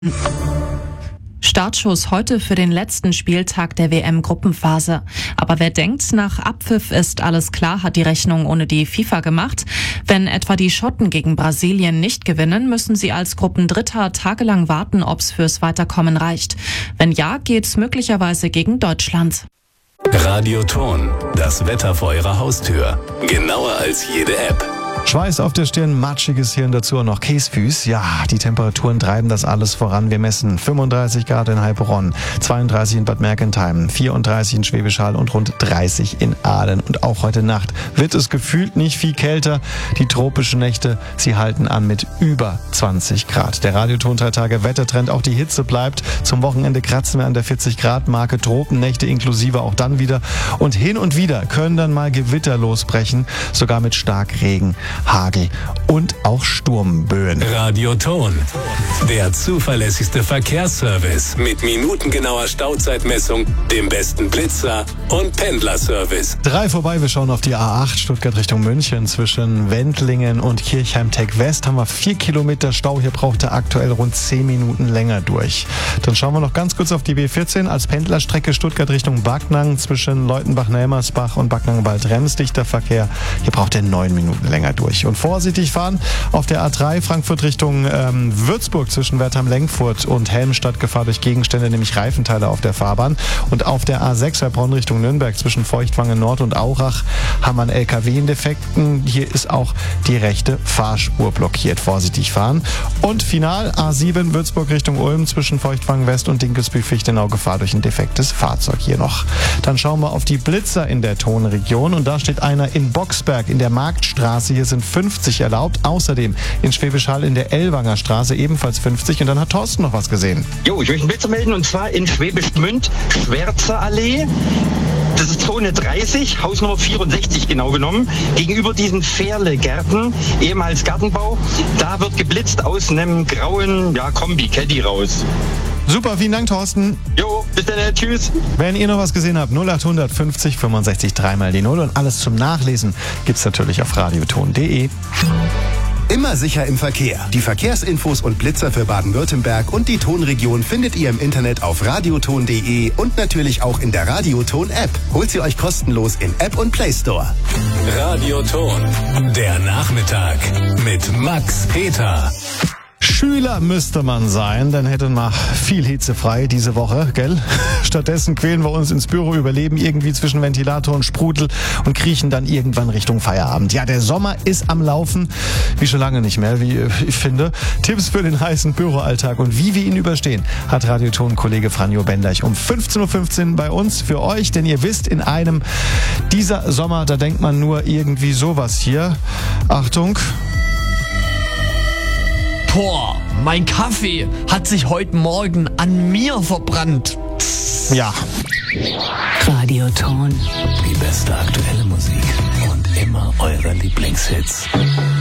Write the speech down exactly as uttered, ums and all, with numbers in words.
Startschuss heute für den letzten Spieltag der W M-Gruppenphase. Aber wer denkt, nach Abpfiff ist alles klar, hat die Rechnung ohne die FIFA gemacht. Wenn etwa die Schotten gegen Brasilien nicht gewinnen, müssen sie als Gruppendritter tagelang warten, ob's fürs Weiterkommen reicht. Wenn ja, geht's möglicherweise gegen Deutschland. Radioton, das Wetter vor Ihrer Haustür. Genauer als jede App. Schweiß auf der Stirn, matschiges Hirn dazu und noch Käsfüß. Ja, die Temperaturen treiben das alles voran. Wir messen fünfunddreißig Grad in Heilbronn, zweiunddreißig in Bad Mergentheim, vierunddreißig in Schwäbisch Hall und rund dreißig in Aalen. Und auch heute Nacht wird es gefühlt nicht viel kälter. Die tropischen Nächte, sie halten an mit über zwanzig Grad. Der Radioton drei Tage Wettertrend, auch die Hitze bleibt. Zum Wochenende kratzen wir an der vierzig Grad Marke, Tropennächte inklusive auch dann wieder. Und hin und wieder können dann mal Gewitter losbrechen, sogar mit Starkregen, Hagel und auch Sturmböen. Radioton, der zuverlässigste Verkehrsservice mit minutengenauer Stauzeitmessung, dem besten Blitzer und Pendlerservice. Drei vorbei, wir schauen auf die A acht Stuttgart Richtung München. Zwischen Wendlingen und Kirchheim-Tech West haben wir vier Kilometer Stau. Hier braucht er aktuell rund zehn Minuten länger durch. Dann schauen wir noch ganz kurz auf die B vierzehn als Pendlerstrecke Stuttgart Richtung Backnang zwischen Leutenbach-Nelmersbach und Backnang-Waldrems. Dichter Verkehr. Hier braucht er neun Minuten länger durch. Und vorsichtig fahren auf der A drei Frankfurt Richtung ähm, Würzburg zwischen Wertheim-Lenkfurt und Helmstadt. Gefahr durch Gegenstände, nämlich Reifenteile auf der Fahrbahn. Und auf der A sechs Heilbronn Richtung Nürnberg zwischen Feuchtwangen Nord und Aurach haben wir einen L K W in Defekten. Hier ist auch die rechte Fahrspur blockiert. Vorsichtig fahren. Und final A sieben Würzburg Richtung Ulm zwischen Feuchtwangen West und Dinkelsbühl-Fichtenau. Gefahr durch ein defektes Fahrzeug hier noch. Dann schauen wir auf die Blitzer in der Tonregion. Und da steht einer in Boxberg in der Marktstraße. Hier sind fünfzig erlaubt. Außerdem in Schwäbisch Hall in der Ellwanger Straße ebenfalls fünfzig. Und dann hat Thorsten noch was gesehen. Jo, ich möchte einen Blitzer melden und zwar in Schwäbisch Gmünd, Schwärzer Allee. Das ist Zone dreißig, Hausnummer vierundsechzig genau genommen, gegenüber diesen Ferle-Gärten, ehemals Gartenbau. Da wird geblitzt aus einem grauen ja, Kombi-Caddy raus. Super, vielen Dank, Thorsten. Jo, bis dann, tschüss. Wenn ihr noch was gesehen habt, null acht fünfzig fünfundsechzig dreimal die Null und alles zum Nachlesen gibt's natürlich auf radioton punkt de. Immer sicher im Verkehr. Die Verkehrsinfos und Blitzer für Baden-Württemberg und die Tonregion findet ihr im Internet auf radioton punkt de und natürlich auch in der Radioton-App. Holt sie euch kostenlos in App und Play Store. Radioton, der Nachmittag mit Max Peter. Schüler müsste man sein, dann hätten wir viel Hitze frei diese Woche, gell? Stattdessen quälen wir uns ins Büro, überleben irgendwie zwischen Ventilator und Sprudel und kriechen dann irgendwann Richtung Feierabend. Ja, der Sommer ist am Laufen, wie schon lange nicht mehr, wie ich finde. Tipps für den heißen Büroalltag und wie wir ihn überstehen, hat Radioton-Kollege Franjo Benderch um fünfzehn Uhr fünfzehn bei uns für euch. Denn ihr wisst, in einem dieser Sommer, da denkt man nur irgendwie sowas hier. Achtung. Boah, mein Kaffee hat sich heute Morgen an mir verbrannt. Ja. Radioton. Die beste aktuelle Musik und immer eure Lieblingshits.